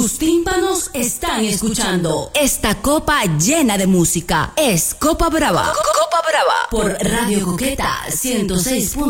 Tus tímpanos están escuchando esta copa llena de música. Es Copa Brava. Copa Brava. Por Radio Coqueta 106.